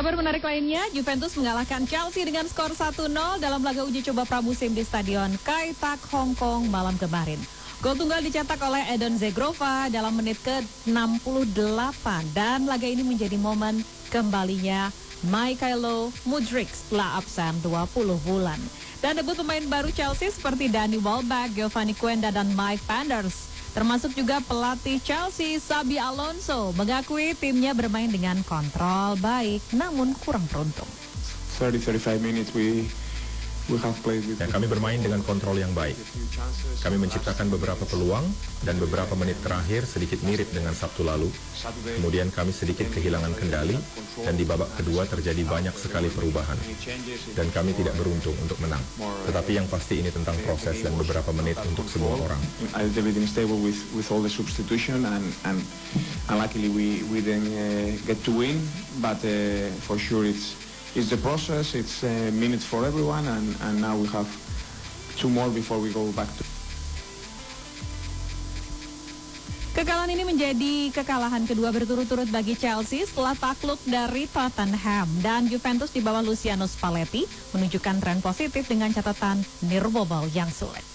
Kabar menarik lainnya, Juventus mengalahkan Chelsea dengan skor 1-0 dalam laga uji coba pramusim di Stadion Kai Tak Hong Kong malam kemarin. Gol tunggal dicetak oleh Edon Zegrova dalam menit ke-68 dan laga ini menjadi momen kembalinya Mykhailo Mudryk setelah absen 20 bulan. Dan debut pemain baru Chelsea seperti Danny Welbeck, Giovanni Quenda dan Mike Penders. Termasuk juga pelatih Chelsea, Xabi Alonso, mengakui timnya bermain dengan kontrol baik, namun kurang beruntung. 30-35 minutes we have played with. Kami bermain dengan kontrol yang baik. Kami menciptakan beberapa peluang dan beberapa menit terakhir sedikit mirip dengan Sabtu lalu. Kemudian kami sedikit kehilangan kendali dan di babak kedua terjadi banyak sekali perubahan. Dan kami tidak beruntung untuk menang. Tetapi yang pasti ini tentang proses dan beberapa menit untuk semua orang. Everything stable with all the substitution and luckily we didn't get to win, but for sure it's the process, it's minutes for everyone, and now we have 2 more before we go back to. Kekalahan ini menjadi kekalahan kedua berturut-turut bagi Chelsea setelah takluk dari Tottenham, dan Juventus di bawah Luciano Spalletti menunjukkan tren positif dengan catatan nirbobal yang sulit.